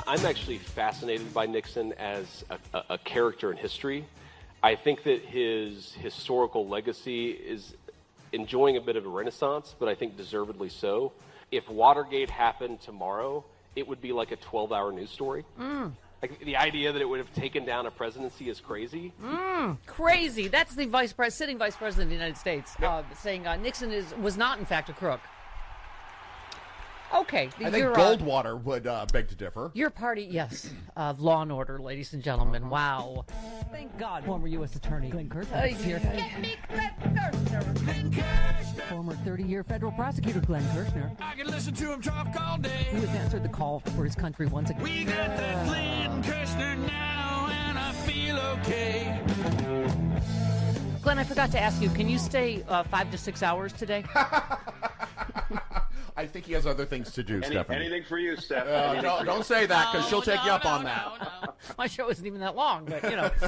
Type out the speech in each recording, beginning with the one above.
I'm actually fascinated by Nixon as a character in history. I think that his historical legacy is enjoying a bit of a renaissance, but I think deservedly so. If Watergate happened tomorrow, it would be like a 12-hour news story. Like, the idea that it would have taken down a presidency is crazy. Crazy. That's the sitting vice president of the United States saying Nixon was not, in fact, a crook. Okay. I think Goldwater would beg to differ. Your party, yes. Law and Order, ladies and gentlemen. Wow. Thank God. Former U.S. Attorney Glenn Kirshner is here. Get me Glenn Kirshner. Former 30-year federal prosecutor Glenn Kirshner. I can listen to him talk all day. Who has answered the call for his country once again. We got that Glenn Kirshner now, and I feel okay. Glenn, I forgot to ask you, can you stay 5 to 6 hours today? I think he has other things to do, Stephanie. Anything for you, Steph. No, don't say that, because she'll take you up on that. No. My show isn't even that long, but,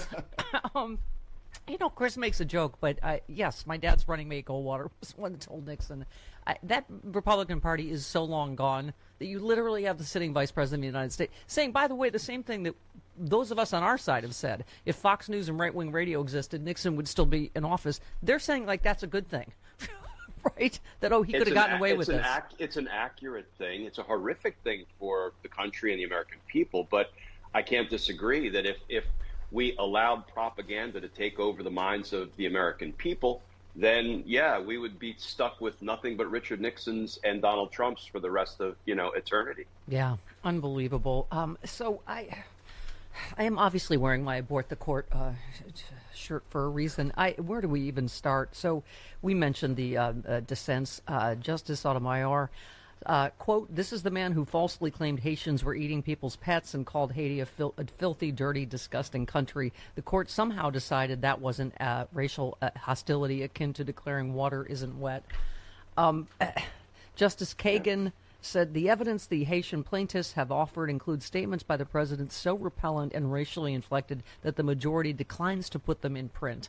Chris makes a joke, but yes, my dad's running mate Goldwater was the one that told Nixon. That Republican Party is so long gone that you literally have the sitting vice president of the United States saying, by the way, the same thing that those of us on our side have said. If Fox News and right-wing radio existed, Nixon would still be in office. They're saying, like, that's a good thing. Right? That, he could have gotten away with this. It's an accurate thing. It's a horrific thing for the country and the American people. But I can't disagree that if we allowed propaganda to take over the minds of the American people, then, yeah, we would be stuck with nothing but Richard Nixon's and Donald Trump's for the rest of, eternity. Yeah, unbelievable. So I am obviously wearing my Abort the Court shirt for a reason. Where do we even start? So we mentioned the dissents. Justice Sotomayor, quote, "This is the man who falsely claimed Haitians were eating people's pets and called Haiti a filthy, dirty, disgusting country. The court somehow decided that wasn't racial hostility akin to declaring water isn't wet." Justice Kagan said the evidence the Haitian plaintiffs have offered includes statements by the president so repellent and racially inflected that the majority declines to put them in print.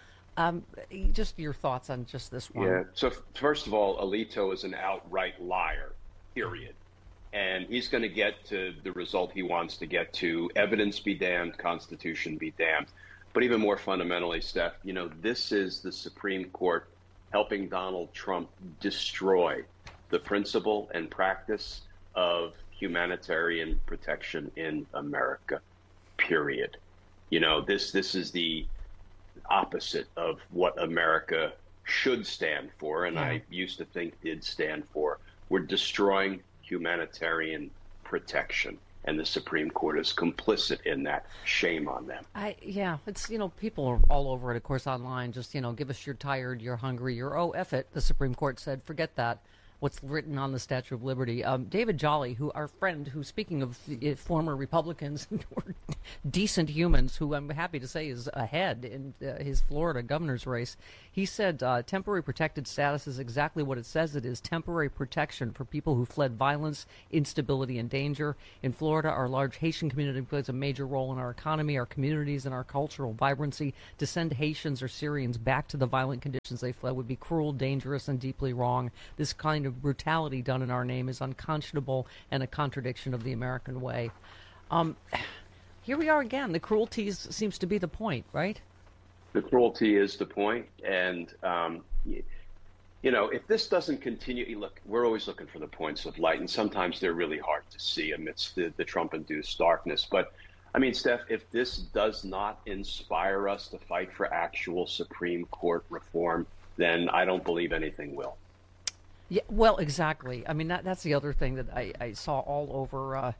Just your thoughts on just this one. Yeah. So first of all, Alito is an outright liar, period. And he's going to get to the result he wants to get to. Evidence be damned, Constitution be damned. But even more fundamentally, Steph, this is the Supreme Court helping Donald Trump destroy the principle and practice of humanitarian protection in America, period. This is the opposite of what America should stand for, and I used to think did stand for. We're destroying humanitarian protection, and the Supreme Court is complicit in that. Shame on them. It's, people are all over it, of course, online. Just, give us you're tired, you're hungry, F it. The Supreme Court said, forget that. What's written on the Statue of Liberty. David Jolly, our friend, who, speaking of former Republicans who were decent humans, who I'm happy to say is ahead in his Florida governor's race, he said temporary protected status is exactly what it says it is, temporary protection for people who fled violence, instability, and danger. In Florida, our large Haitian community plays a major role in our economy, our communities, and our cultural vibrancy. To send Haitians or Syrians back to the violent conditions they fled would be cruel, dangerous, and deeply wrong. This kind of brutality done in our name is unconscionable and a contradiction of the American way. Here we are again. The cruelty seems to be the point, right? The cruelty is the point. And, if this doesn't continue, look, we're always looking for the points of light, and sometimes they're really hard to see amidst the Trump-induced darkness. But, Steph, if this does not inspire us to fight for actual Supreme Court reform, then I don't believe anything will. Yeah, well, exactly. That's the other thing that I saw all over,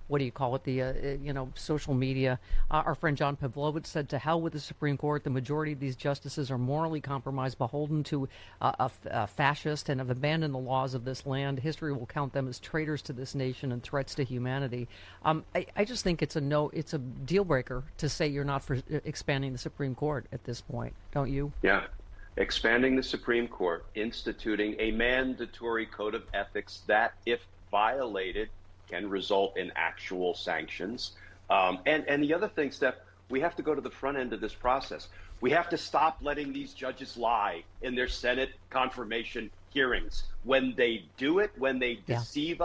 social media. Our friend John Pavlovich said, to hell with the Supreme Court. The majority of these justices are morally compromised, beholden to a fascist, and have abandoned the laws of this land. History will count them as traitors to this nation and threats to humanity. I just think it's a deal breaker to say you're not for expanding the Supreme Court at this point, don't you? Yeah. Expanding the Supreme Court, instituting a mandatory code of ethics that, if violated, can result in actual sanctions. And the other thing, Steph, we have to go to the front end of this process. We have to stop letting these judges lie in their Senate confirmation hearings. When they do it, when they deceive us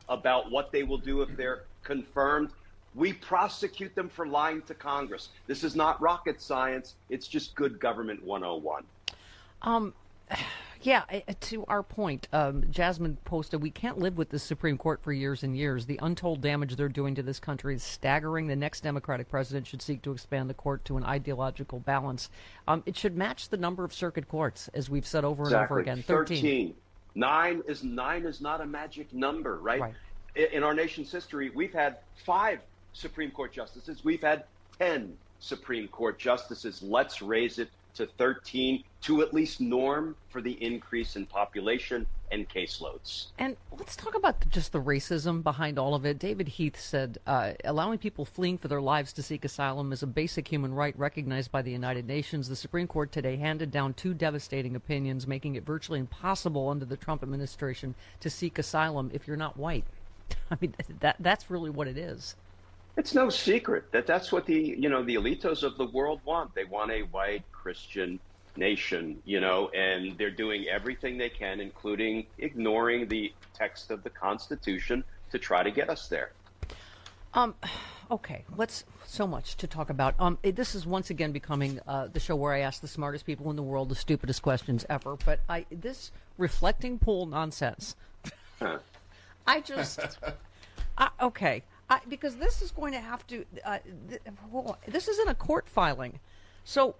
about what they will do if they're confirmed. We prosecute them for lying to Congress. This is not rocket science. It's just good government 101. Yeah, to our point, Jasmine posted, we can't live with the Supreme Court for years and years. The untold damage they're doing to this country is staggering. The next Democratic president should seek to expand the court to an ideological balance. It should match the number of circuit courts, as we've said over and over again. 13. Nine is not a magic number, right? In our nation's history, we've had 5 Supreme Court justices. We've had 10 Supreme Court justices. Let's raise it to 13 to at least norm for the increase in population and caseloads. And let's talk about just the racism behind all of it. David Heath said, allowing people fleeing for their lives to seek asylum is a basic human right recognized by the United Nations. The Supreme Court today handed down 2 devastating opinions, making it virtually impossible under the Trump administration to seek asylum if you're not white. I mean, that's really what it is. It's no secret that's what the elitos of the world want. They want a white Christian nation, and they're doing everything they can, including ignoring the text of the Constitution, to try to get us there. Okay, so much to talk about. This is once again becoming the show where I ask the smartest people in the world the stupidest questions ever. But this reflecting pool nonsense, okay. Because this is going to have to, this isn't a court filing. So,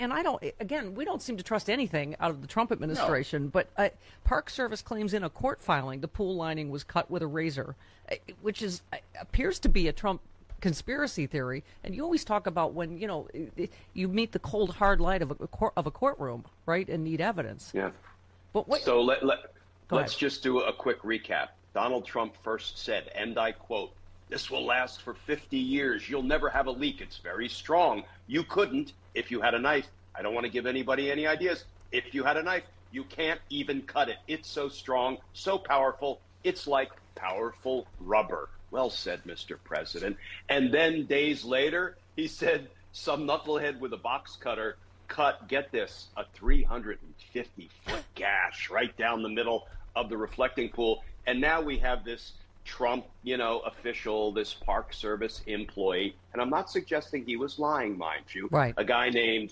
we don't seem to trust anything out of the Trump administration, but Park Service claims in a court filing the pool lining was cut with a razor, which appears to be a Trump conspiracy theory. And you always talk about when, you meet the cold, hard light of a courtroom, right, and need evidence. Yeah. But wait, so let's just do a quick recap. Donald Trump first said, and I quote, "This will last for 50 years. You'll never have a leak. It's very strong. You couldn't if you had a knife." I don't want to give anybody any ideas. If you had a knife, you can't even cut it. It's so strong, so powerful. It's like powerful rubber. Well said, Mr. President. And then days later, he said some knucklehead with a box cutter cut, get this, a 350-foot gash right down the middle of the reflecting pool. And now we have this Trump, official, this Park Service employee, and I'm not suggesting he was lying, mind you, right. A guy named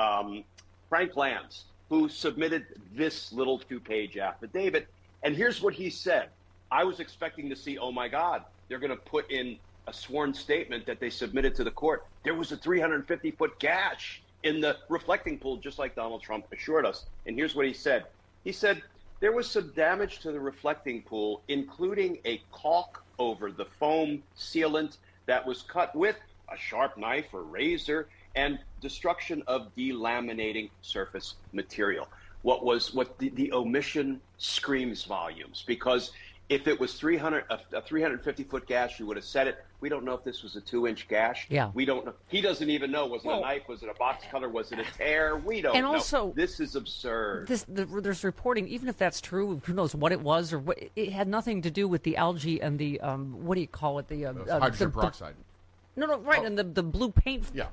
Frank Lance, who submitted this little 2-page affidavit. And here's what he said. I was expecting to see, oh my God, they're going to put in a sworn statement that they submitted to the court. There was a 350-foot gash in the reflecting pool, just like Donald Trump assured us. And here's what he said. He said, there was some damage to the reflecting pool, including a caulk over the foam sealant that was cut with a sharp knife or razor, and destruction of delaminating surface material. What the omission screams volumes, because if it was a 350-foot gash, you would have said it. We don't know if this was a 2-inch gash. Yeah. We don't know. He doesn't even know. Was it a knife? Was it a box cutter? Was it a tear? We don't know. And also, this is absurd. There's reporting, even if that's true, who knows what it was, or what, it had nothing to do with the algae and the, what do you call it? The hydrogen peroxide. No, right, and the blue paint. Yeah.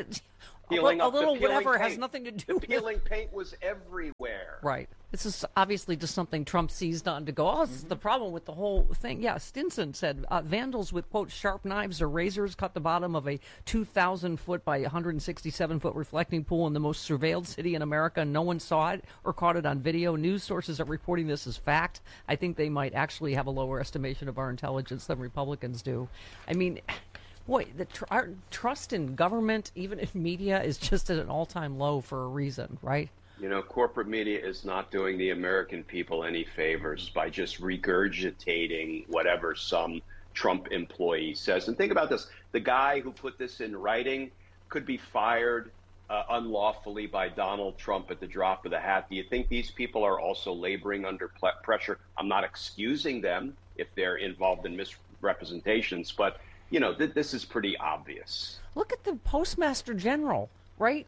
A little whatever has nothing to do with it. Peeling paint was everywhere. Right. This is obviously just something Trump seized on to go, this is the problem with the whole thing. Yeah, Stinson said, vandals with, quote, sharp knives or razors cut the bottom of a 2,000-foot by 167-foot reflecting pool in the most surveilled city in America. No one saw it or caught it on video. News sources are reporting this as fact. I think they might actually have a lower estimation of our intelligence than Republicans do. I mean, boy, our trust in government, even in media, is just at an all-time low for a reason, right? Corporate media is not doing the American people any favors by just regurgitating whatever some Trump employee says. And think about this. The guy who put this in writing could be fired unlawfully by Donald Trump at the drop of the hat. Do you think these people are also laboring under pressure? I'm not excusing them if they're involved in misrepresentations, but this is pretty obvious. Look at the Postmaster General, right?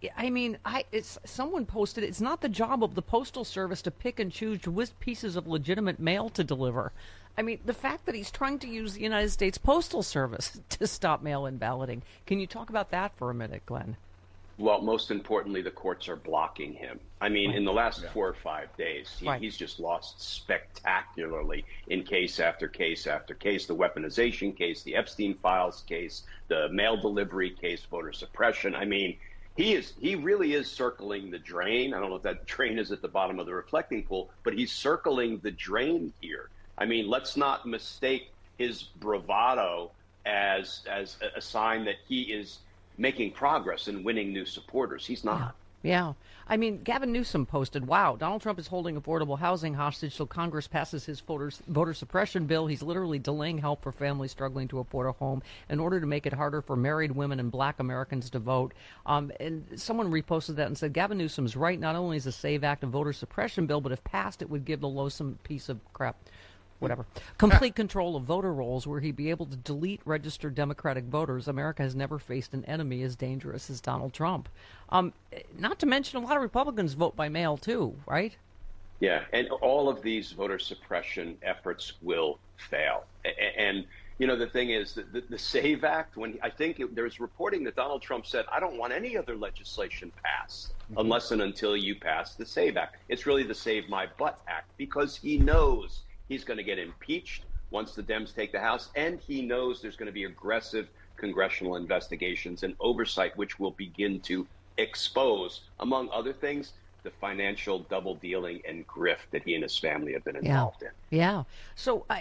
Someone posted, it's not the job of the Postal Service to pick and choose which pieces of legitimate mail to deliver. I mean, the fact that he's trying to use the United States Postal Service to stop mail-in balloting. Can you talk about that for a minute, Glenn? Well, most importantly, the courts are blocking him. I mean, in the last 4 or 5 days, he's just lost spectacularly in case after case after case. The weaponization case, the Epstein files case, the mail delivery case, voter suppression. I mean, he really is circling the drain. I don't know if that drain is at the bottom of the reflecting pool, but he's circling the drain here. I mean, let's not mistake his bravado as a sign that he is making progress and winning new supporters. He's not. Yeah. I mean, Gavin Newsom posted, wow, Donald Trump is holding affordable housing hostage till Congress passes his voter suppression bill. He's literally delaying help for families struggling to afford a home in order to make it harder for married women and black Americans to vote. And someone reposted that and said, Gavin Newsom's right. Not only is the SAVE Act a voter suppression bill, but if passed, it would give the loathsome piece of crap, whatever, complete control of voter rolls where he'd be able to delete registered Democratic voters. America has never faced an enemy as dangerous as Donald Trump. Not to mention a lot of Republicans vote by mail too, right? Yeah, and all of these voter suppression efforts will fail. And you know, the thing is, the SAVE Act, when I think there's reporting that Donald Trump said, I don't want any other legislation passed unless and until you pass the SAVE Act. It's really the Save My Butt Act, because he knows he's going to get impeached once the Dems take the House, and he knows there's going to be aggressive congressional investigations and oversight, which will begin to expose, among other things, the financial double dealing and grift that he and his family have been involved in. Yeah. So I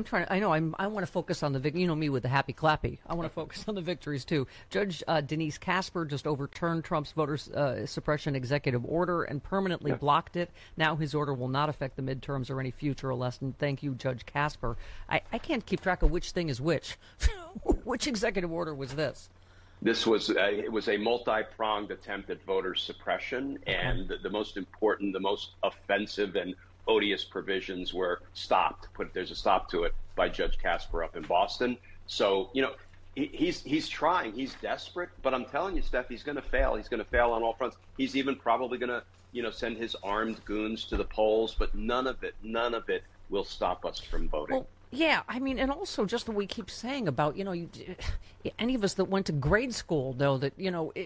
want to focus on the you know me with the happy clappy. I want to focus on the victories too. Judge Denise Casper just overturned Trump's voter suppression executive order and permanently blocked it. Now his order will not affect the midterms or any future election. Thank you, Judge Casper. I can't keep track of which thing is which. Which executive order was this? This was it was a multi-pronged attempt at voter suppression, and the most important, the most offensive and odious provisions were stopped. There's a stop to it by Judge Casper up in Boston. So, you know, he's trying. He's desperate. But I'm telling you, Steph, he's going to fail. He's going to fail on all fronts. He's even probably going to, you know, send his armed goons to the polls. But none of it will stop us from voting. Well, yeah, I mean, and also just what we keep saying about, you know, any of us that went to grade school know that, you know,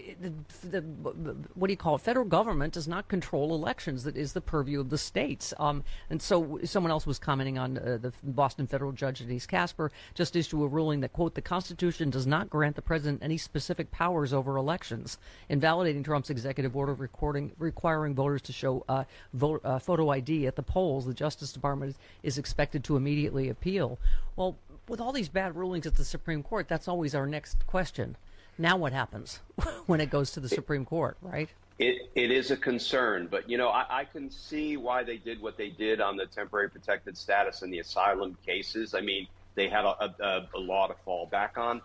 what do you call it? Federal government does not control elections. That is the purview of the states. And so someone else was commenting on the Boston federal judge, Denise Casper, just issued a ruling that, quote, the Constitution does not grant the president any specific powers over elections, invalidating Trump's executive order requiring voters to show photo ID at the polls. The Justice Department is expected to immediately appeal. Well, with all these bad rulings at the Supreme Court, that's always our next question. Now what happens when it goes to the Supreme Court, right? It is a concern, but, you know, I can see why they did what they did on the temporary protected status and the asylum cases. I mean, they had a law to fall back on.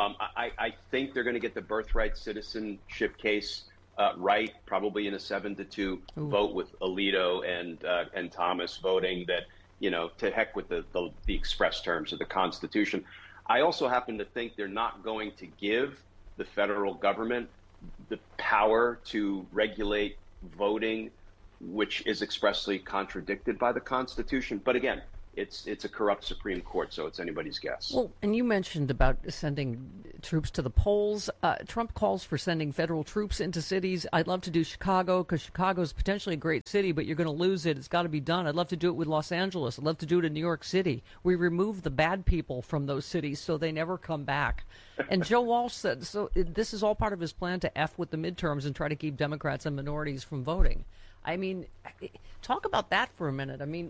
I think they're going to get the birthright citizenship case right, probably in a 7-2 vote, with Alito and Thomas voting that, you know, to heck with the express terms of the Constitution. I also happen to think they're not going to give the federal government the power to regulate voting, which is expressly contradicted by the Constitution. But again, it's a corrupt Supreme Court, so it's anybody's guess. Well, and you mentioned about sending troops to the polls. Trump calls for sending federal troops into cities. I'd love to do Chicago, because Chicago is potentially a great city, but you're going to lose it. It's got to be done. I'd love to do it with Los Angeles. I'd love to do it in New York City. We remove the bad people from those cities so they never come back. And Joe Walsh said, so this is all part of his plan to F with the midterms and try to keep Democrats and minorities from voting. I mean, talk about that for a minute. I mean,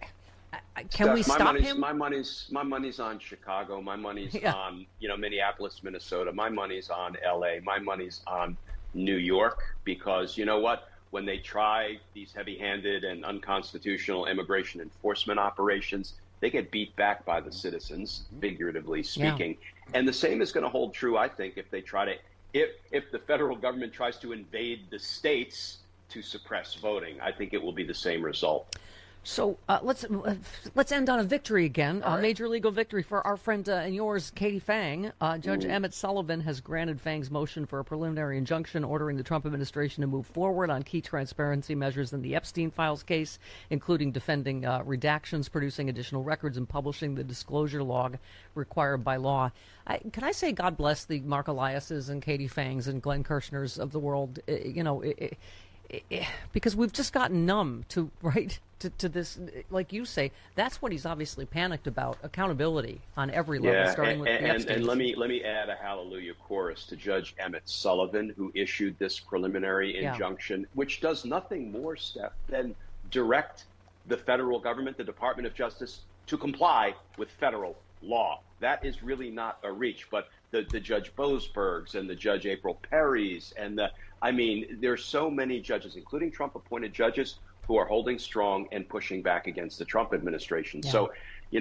can we stop him? My money's on Chicago. My money's on, you know, Minneapolis, Minnesota. My money's on L.A. My money's on New York, because you know what? When they try these heavy-handed and unconstitutional immigration enforcement operations, they get beat back by the citizens, figuratively speaking. Yeah. And the same is going to hold true, I think, if they try to, if the federal government tries to invade the states to suppress voting. I think it will be the same result. So let's end on a victory again, a major legal victory for our friend and yours, Katie Phang. Judge Emmett Sullivan has granted Phang's motion for a preliminary injunction ordering the Trump administration to move forward on key transparency measures in the Epstein Files case, including defending redactions, producing additional records, and publishing the disclosure log required by law. Can I say God bless the Mark Eliases and Katie Phangs and Glenn Kirshner's of the world? Because we've just gotten numb to this, like you say. That's what he's obviously panicked about: accountability on every level, starting with the Epstein. And let me add a hallelujah chorus to Judge Emmett Sullivan, who issued this preliminary injunction, which does nothing more, Steph, than direct the federal government, the Department of Justice, to comply with federal law. That is really not a reach, but the Judge Boasbergs and the Judge April Perrys and there's so many judges, including Trump-appointed judges, who are holding strong and pushing back against the Trump administration. Yeah. So,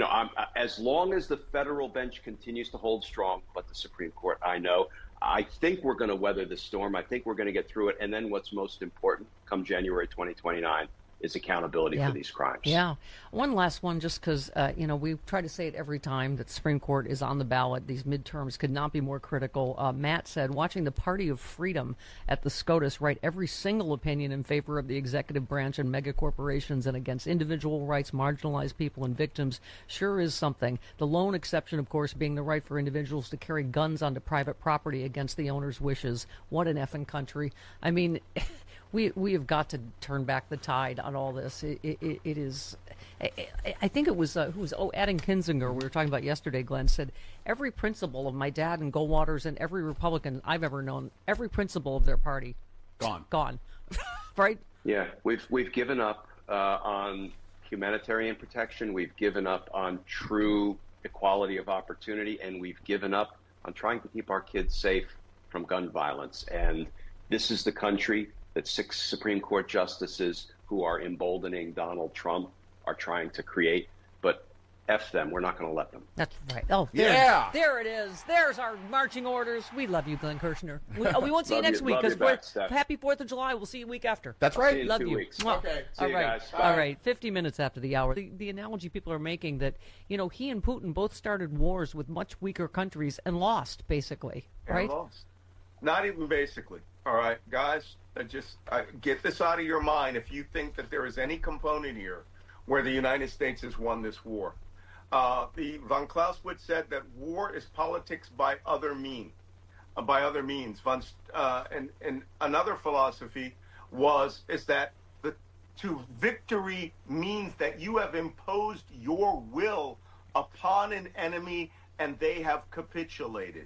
as long as the federal bench continues to hold strong, but the Supreme Court, I think we're going to weather the storm. I think we're going to get through it. And then what's most important, come January 2029, is accountability for these crimes. Yeah. One last one, just because, we try to say it every time that the Supreme Court is on the ballot. These midterms could not be more critical. Matt said, watching the Party of Freedom at the SCOTUS write every single opinion in favor of the executive branch and mega corporations and against individual rights, marginalized people, and victims sure is something. The lone exception, of course, being the right for individuals to carry guns onto private property against the owner's wishes. What an effing country. I mean... We have got to turn back the tide on all this. It is. I think it was Adam Kinzinger we were talking about yesterday. Glenn said every principle of my dad and Goldwater's and every Republican I've ever known, every principle of their party, gone, right? Yeah, we've given up on humanitarian protection. We've given up on true equality of opportunity, and we've given up on trying to keep our kids safe from gun violence. And this is the country that 6 Supreme Court justices who are emboldening Donald Trump are trying to create. But F them. We're not going to let them. That's right. Oh, there it is. There's our marching orders. We love you, Glenn Kirshner. We won't see you next week because happy 4th of July. We'll see you a week after. That's right. See you in 2 weeks. Okay. See you guys. Bye. All right. 50 minutes after the hour. The analogy people are making that, he and Putin both started wars with much weaker countries and lost, basically. Right? And lost. Not even basically. All right, guys. Just get this out of your mind if you think that there is any component here where the United States has won this war. The von Clausewitz said that war is politics by other means. And another philosophy is that to victory means that you have imposed your will upon an enemy and they have capitulated.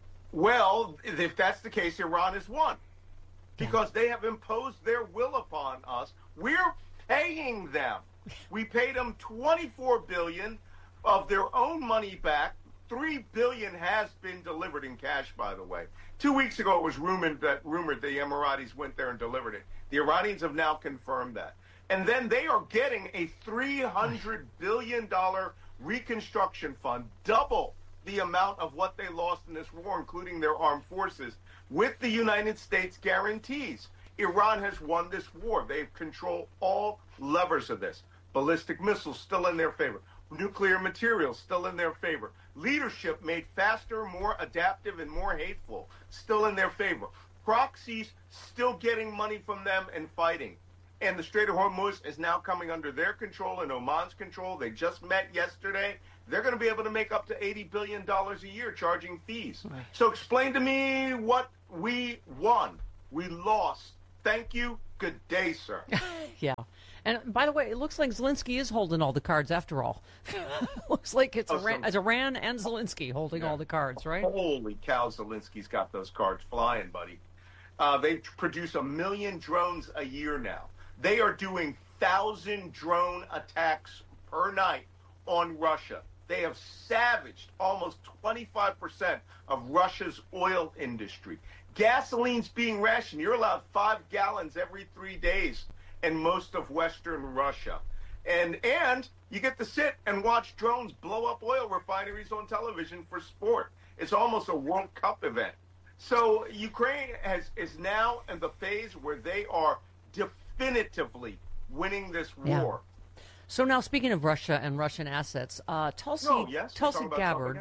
Well, if that's the case, Iran has won. Because they have imposed their will upon us. We're paying them. We paid them $24 billion of their own money back. $3 billion has been delivered in cash, by the way. 2 weeks ago, it was rumored the Emiratis went there and delivered it. The Iranians have now confirmed that. And then they are getting a $300 billion reconstruction fund, double the amount of what they lost in this war, including their armed forces, with the United States guarantees. Iran has won this war. They control all levers of this. Ballistic missiles still in their favor. Nuclear materials still in their favor. Leadership made faster, more adaptive, and more hateful still in their favor. Proxies still getting money from them and fighting. And the Strait of Hormuz is now coming under their control and Oman's control. They just met yesterday. They're going to be able to make up to $80 billion a year charging fees. Right. So explain to me what we won. We lost. Thank you. Good day, sir. Yeah. And by the way, it looks like Zelensky is holding all the cards after all. Looks like it's Iran and Zelensky holding all the cards, right? Holy cow, Zelensky's got those cards flying, buddy. They produce 1 million drones a year now. They are doing 1,000 drone attacks per night on Russia. They have savaged almost 25% of Russia's oil industry. Gasoline's being rationed. You're allowed 5 gallons every 3 days in most of Western Russia. And you get to sit and watch drones blow up oil refineries on television for sport. It's almost a World Cup event. So Ukraine is now in the phase where they are definitively winning this war. So now, speaking of Russia and Russian assets, Tulsi Gabbard.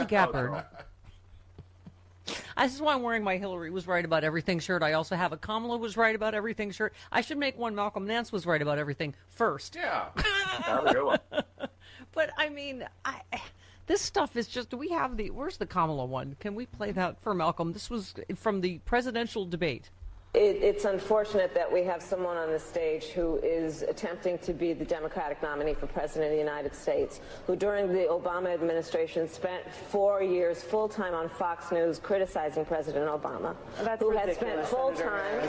This is why I'm wearing my Hillary was right about everything shirt. I also have a Kamala was right about everything shirt. I should make one Malcolm Nance was right about everything first. Yeah. There we go. But I mean, this stuff is just. Do we have where's the Kamala one? Can we play that for Malcolm? This was from the presidential debate. It's unfortunate that we have someone on the stage who is attempting to be the Democratic nominee for President of the United States, who during the Obama administration spent 4 years full-time on Fox News criticizing President Obama, who has spent full-time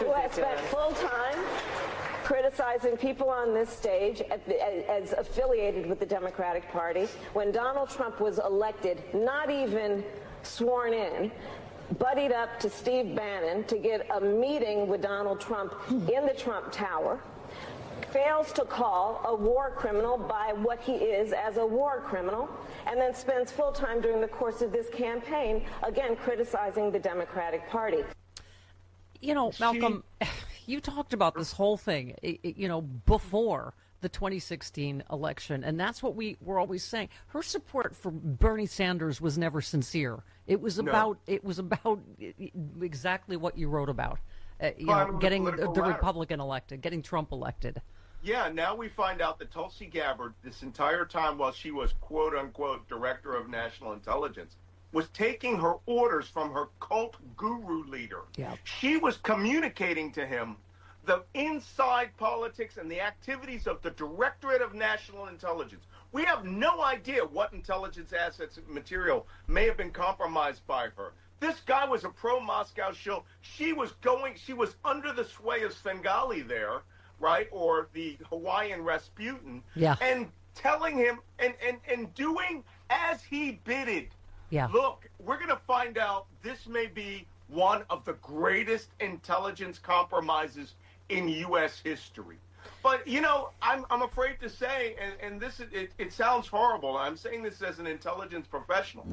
criticizing people on this stage as affiliated with the Democratic Party. When Donald Trump was elected, not even sworn in, buddied up to Steve Bannon to get a meeting with Donald Trump in the Trump Tower, fails to call a war criminal by what he is as a war criminal, and then spends full time during the course of this campaign, again, criticizing the Democratic Party. You know, Malcolm, you talked about this whole thing, before the 2016 election, and that's what we were always saying. Her support for Bernie Sanders was never sincere. It was about exactly what you wrote about, getting the Republican elected, getting Trump elected. Yeah, now we find out that Tulsi Gabbard, this entire time while she was quote-unquote director of national intelligence, was taking her orders from her cult guru leader. Yeah. She was communicating to him the inside politics and the activities of the Directorate of National Intelligence. We have no idea what intelligence assets and material may have been compromised by her. This guy was a pro-Moscow shill. She was under the sway of Svengali there, right, or the Hawaiian Rasputin, and telling him and doing as he bidded. Yeah. Look, we're going to find out this may be one of the greatest intelligence compromises in U.S. history. But, I'm afraid to say, and this it sounds horrible, I'm saying this as an intelligence professional.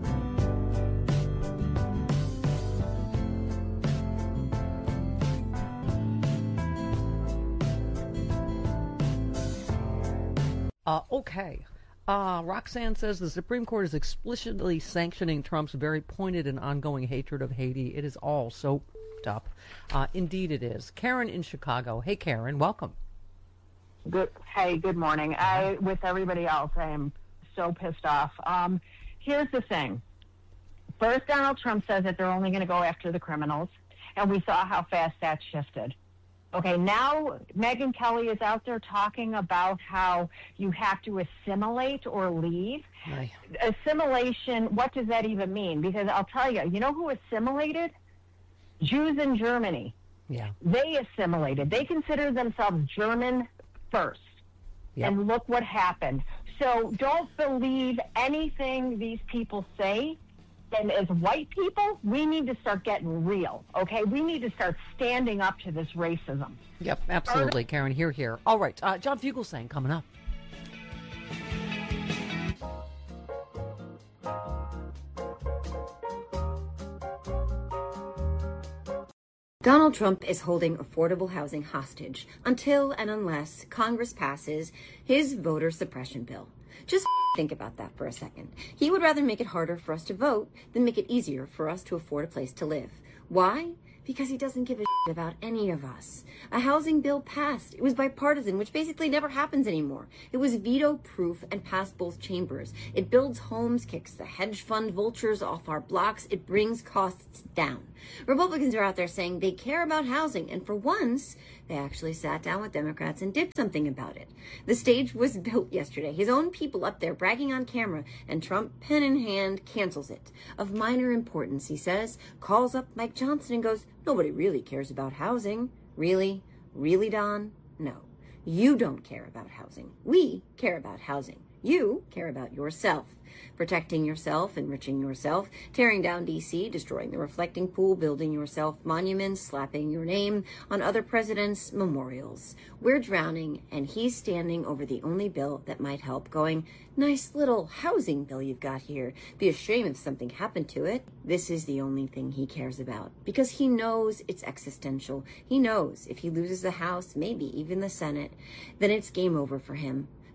Okay. Roxanne says the Supreme Court is explicitly sanctioning Trump's very pointed and ongoing hatred of Haiti. It is all so up. Indeed it is. Karen in Chicago. Hey, Karen, welcome. Good morning. With everybody else, I am so pissed off. Here's the thing. First, Donald Trump says that they're only going to go after the criminals, and we saw how fast that shifted. Okay, now Megyn Kelly is out there talking about how you have to assimilate or leave. Right. Assimilation, what does that even mean? Because I'll tell you, you know who assimilated? Jews in Germany. Yeah. They assimilated. They considered themselves German first. Yep. And look what happened. So don't believe anything these people say. And as white people, we need to start getting real, okay? We need to start standing up to this racism. Yep, absolutely, Karen. Here. All right, John Fugelsang coming up. Donald Trump is holding affordable housing hostage until and unless Congress passes his voter suppression bill. Just think about that for a second. He would rather make it harder for us to vote than make it easier for us to afford a place to live. Why? Because he doesn't give a shit about any of us. A housing bill passed. It was bipartisan, which basically never happens anymore. It was veto-proof and passed both chambers. It builds homes, kicks the hedge fund vultures off our blocks. It brings costs down. Republicans are out there saying they care about housing, and for once, they actually sat down with Democrats and did something about it. The stage was built yesterday. His own people up there bragging on camera, and Trump, pen in hand, cancels it. Of minor importance, he says, calls up Mike Johnson and goes, nobody really cares about housing. Really? Really, Don? No. You don't care about housing. We care about housing. You care about yourself. Protecting yourself, enriching yourself, tearing down D.C., destroying the reflecting pool, building yourself monuments, slapping your name on other presidents' memorials. We're drowning, and he's standing over the only bill that might help, going, nice little housing bill you've got here. Be a shame if something happened to it. This is the only thing he cares about, because he knows it's existential. He knows if he loses the House, maybe even the Senate, then it's game over for him.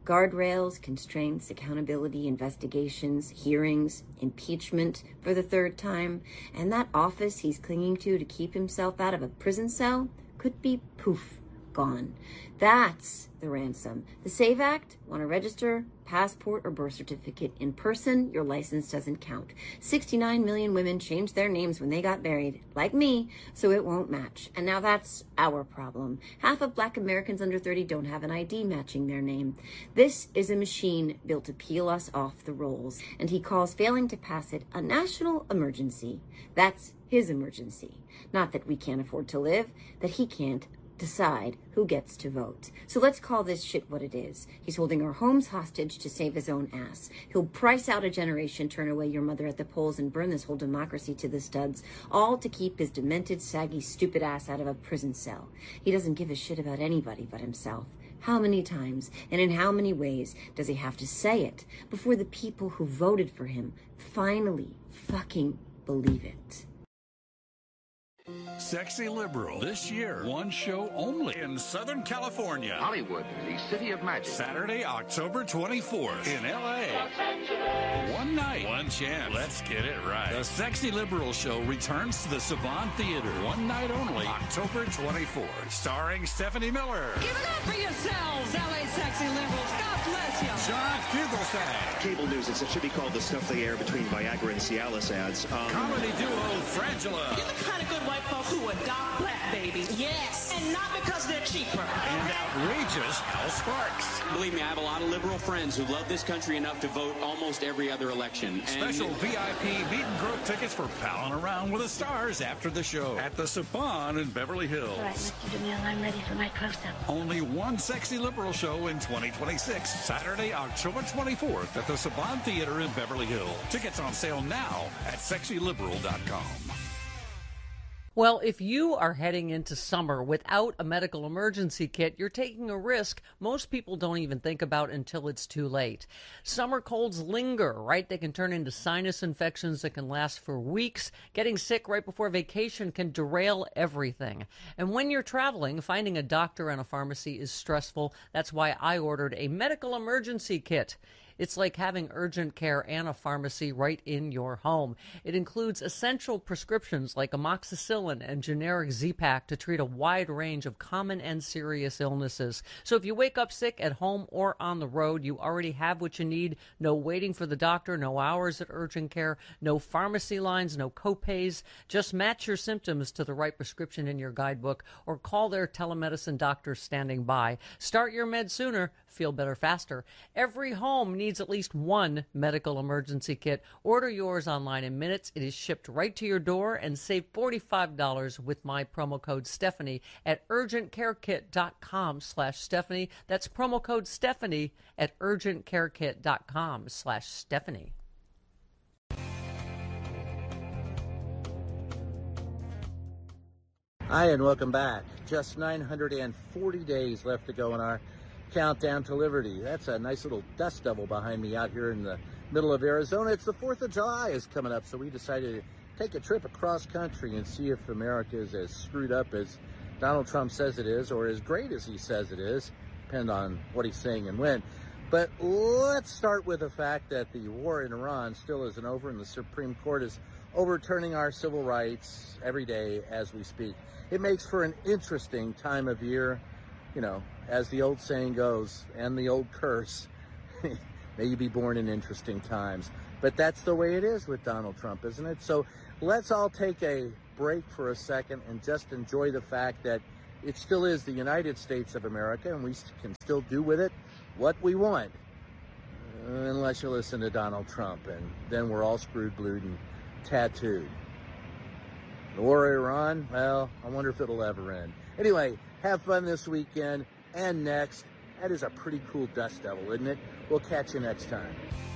Guardrails, constraints, accountability, investigations, hearings, impeachment for the third time, and that office he's clinging to keep himself out of a prison cell could be poof, gone. That's the ransom. The SAVE Act, want to register, passport or birth certificate in person, your license doesn't count. 69 million women changed their names when they got married, like me, so it won't match. And now that's our problem. Half of Black Americans under 30 don't have an ID matching their name. This is a machine built to peel us off the rolls, and he calls failing to pass it a national emergency. That's his emergency. Not that we can't afford to live, that he can't decide who gets to vote. So let's call this shit what it is. He's holding our homes hostage to save his own ass. He'll price out a generation, turn away your mother at the polls, and burn this whole democracy to the studs, all to keep his demented, saggy, stupid ass out of a prison cell. He doesn't give a shit about anybody but himself. How many times and in how many ways does he have to say it before the people who voted for him finally fucking believe it? Sexy Liberal. This year, one show only in Southern California. Hollywood, the city of magic. Saturday, October 24th in L.A. One night, one chance. Let's get it right. The Sexy Liberal show returns to the Saban Theater. One night only, October 24th. Starring Stephanie Miller. Give it up for yourselves, L.A. Sexy Liberals. God bless you. John Fugelsang. Cable news, it should be called the stuff they air between Viagra and Cialis ads. Comedy duo Frangela. You're the kind of good white folks who adopt black babies. Yes. And not because they're cheaper. And outrageous Hal Sparks. Believe me, I have a lot of liberal friends who love this country enough to vote almost every other election. Special VIP meet and grow tickets for palling around with the stars after the show at the Saban in Beverly Hills. All right, Mr. DeMille, I'm ready for my close-up. Only one Sexy Liberal show in 2026. Saturday, October 24th at the Saban Theater in Beverly Hills. Tickets on sale now at sexyliberal.com. Well, if you are heading into summer without a medical emergency kit, you're taking a risk most people don't even think about until it's too late. Summer colds linger, right? They can turn into sinus infections that can last for weeks. Getting sick right before vacation can derail everything. And when you're traveling, finding a doctor and a pharmacy is stressful. That's why I ordered a medical emergency kit. It's like having urgent care and a pharmacy right in your home. It includes essential prescriptions like amoxicillin and generic Z-Pak to treat a wide range of common and serious illnesses. So if you wake up sick at home or on the road, you already have what you need. No waiting for the doctor, no hours at urgent care, no pharmacy lines, no copays. Just match your symptoms to the right prescription in your guidebook or call their telemedicine doctor standing by. Start your meds sooner, feel better faster. Every home needs at least one medical emergency kit. Order yours online in minutes. It is shipped right to your door, and save $45 with my promo code Stephanie at urgentcarekit.com/Stephanie. That's promo code Stephanie at urgentcarekit.com/Stephanie. Hi, and welcome back. Just 940 days left to go in our countdown to liberty. That's a nice little dust devil behind me out here in the middle of Arizona. It's the 4th of July is coming up, so we decided to take a trip across country and see if America is as screwed up as Donald Trump says it is, or as great as he says it is, depending on what he's saying and when. But let's start with the fact that the war in Iran still isn't over, and the Supreme Court is overturning our civil rights every day as we speak. It makes for an interesting time of year. You know, as the old saying goes, and the old curse, may you be born in interesting times. But that's the way it is with Donald Trump, isn't it? So let's all take a break for a second and just enjoy the fact that it still is the United States of America, and we can still do with it what we want. Unless you listen to Donald Trump, and then we're all screwed, glued, and tattooed. The war in Iran, well, I wonder if it'll ever end. Anyway, have fun this weekend and next. That is a pretty cool dust devil, isn't it? We'll catch you next time.